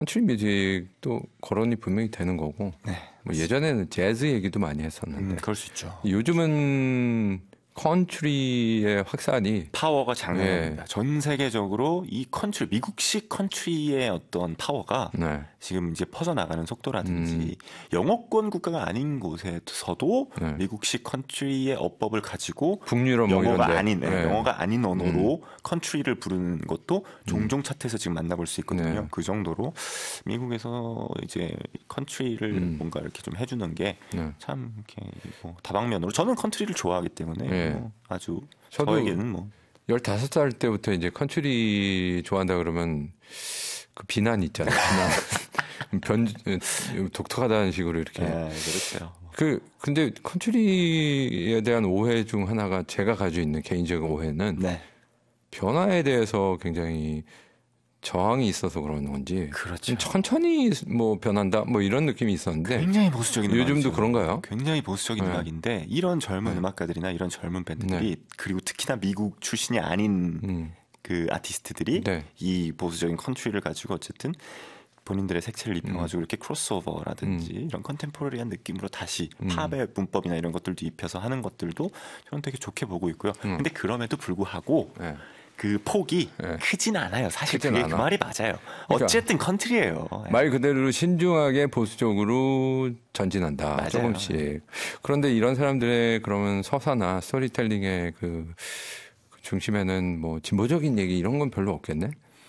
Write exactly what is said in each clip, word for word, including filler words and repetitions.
컨트리 뮤직도 거론이 분명히 되는 거고 네. 뭐 예전에는 재즈 얘기도 많이 했었는데 음, 그럴 수 있죠. 요즘은 컨트리의 확산이 파워가 장난이 예. 아닙니다. 전 세계적으로 이 컨트리, 미국식 컨트리의 어떤 파워가 네. 지금 이제 퍼져나가는 속도라든지 음. 영어권 국가가 아닌 곳에서도 네. 미국식 컨트리의 어법을 가지고 북유럽 뭐 영어가 이런데. 아닌 네, 네. 영어가 아닌 언어로 컨트리를 부르는 것도 종종 차트에서 지금 만나볼 수 있거든요. 네. 그 정도로 미국에서 이제 컨트리를 음. 뭔가 이렇게 좀 해주는 게 네. 참 이렇게 뭐 다방면으로 저는 컨트리를 좋아하기 때문에 네. 뭐 아주 저도 저에게는 뭐 열다섯 살 때부터 이제 컨트리 좋아한다 그러면 그 비난 있잖아요. 비난. 변, 독특하다는 식으로 이렇게. 네, 그렇죠. 그, 근데 컨트리에 대한 오해 중 하나가 제가 가지고 있는 개인적 오해는 네. 변화에 대해서 굉장히 저항이 있어서 그러는 건지. 그렇죠. 좀 천천히 뭐 변한다 뭐 이런 느낌이 있었는데. 굉장히 보수적인 요즘도 음악이죠. 그런가요? 굉장히 보수적인 네. 음악인데 이런 젊은 네. 음악가들이나 이런 젊은 밴드들이 네. 그리고 특히나 미국 출신이 아닌 음. 그 아티스트들이 네. 이 보수적인 컨트리를 가지고 어쨌든 본인들의 색채를 입혀가지고 음. 이렇게 크로스오버라든지 이런 컨템포러리한 느낌으로 다시 음. 팝의 문법이나 이런 것들도 입혀서 하는 것들도 저는 되게 좋게 보고 있고요. 음. 근데 그럼에도 불구하고 네. 그 폭이 네. 크진 않아요. 사실 크진 그게 않아. 그 말이 맞아요. 그러니까 어쨌든 컨트리예요. 말 그대로 신중하게 보수적으로 전진한다. 맞아요. 조금씩. 그런데 이런 사람들의 그러면 서사나 스토리텔링의 그 중심에는 뭐 진보적인 얘기 이런 건 별로 없겠네?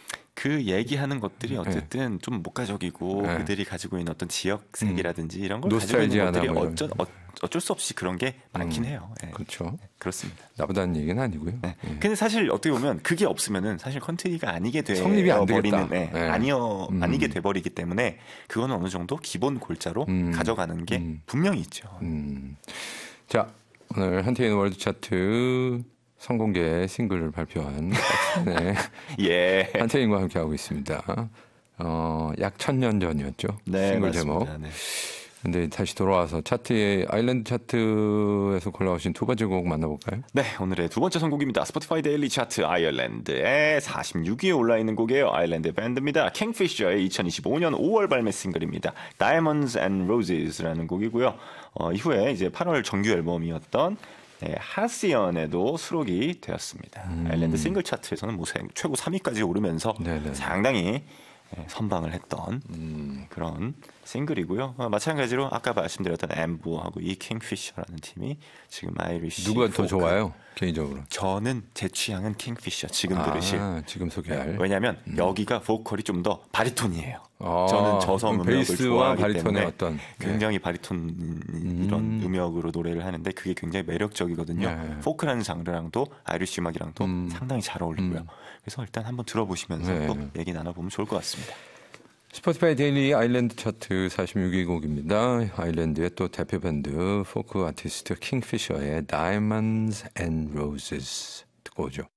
그 얘기하는 것들이 어쨌든 좀 목가적이고 네. 그들이 가지고 있는 어떤 지역색이라든지 이런 걸 가지고 있는 노스탈지아나 것들이 뭐 어쩌, 어, 어쩔 수 없이 그런 게 많긴 음. 해요. 예. 그렇죠. 그렇습니다. 나쁘다는 얘기는 아니고요. 네. 예. 근데 사실 어떻게 보면 그게 없으면은 사실 컨트리가 아니게 돼 성립이 안 되겠다. 버리는 네. 네. 아니어 음. 아니게 돼 버리기 때문에 그건 어느 정도 기본 골자로 음. 가져가는 게 음. 분명히 있죠. 음. 자, 오늘 한태인 월드 차트 선공개 싱글을 발표한 네. 예. 한태인과 함께하고 있습니다. 어, 약 천년 전이었죠. 네, 싱글 맞습니다. 제목. 네. 근데 다시 돌아와서 차트에 아일랜드 차트에서 골라오신 두 번째 곡 만나볼까요? 네, 오늘의 두 번째 선곡입니다. 스포티파이 데일리 차트 아일랜드의 사십육 위에 올라 있는 곡이에요. 아일랜드 밴드입니다. 킹피셔의 이천이십오 년 오월 발매 싱글입니다. Diamonds and Roses라는 곡이고요. 어, 이후에 이제 팔월 정규 앨범이었던 네, 하스연에도 수록이 되었습니다. 음. 아일랜드 싱글 차트에서는 뭐 최고 삼 위까지 오르면서 네네네. 상당히 선방을 했던 음. 그런 싱글이고요. 어, 마찬가지로 아까 말씀드렸던 엠부하고 이 킹피셔라는 팀이 지금 아이리시 누가 더 포크. 좋아요? 개인적으로. 저는 제 취향은 킹피셔 지금 아, 들으실. 지금 소개할. 왜냐하면 음. 여기가 보컬이 좀 더 바리톤이에요. 아, 저는 저성 음역을 베이스와 좋아하기 바리톤의 때문에 어떤 굉장히 바리톤 이런 음. 음역으로 노래를 하는데 그게 굉장히 매력적이거든요. 네. 포크라는 장르랑도 아이리시 음악이랑도 음. 상당히 잘 어울리고요. 음. 그래서 일단 한번 들어보시면서 네. 또 얘기 나눠보면 좋을 것 같습니다. 스포티파이 데일리 아일랜드 차트 사십육 위 곡입니다. 아일랜드의 또 대표 밴드 포크 아티스트 킹피셔의 Diamonds and Roses 듣고 오죠.